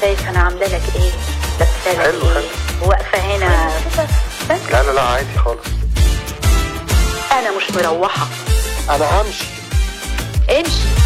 شايف انا عامله لك ايه؟ لابسه لك ايه؟ واقفه هنا بس. لا عادي خالص. انا مش مروحه. انا همشي. امشي.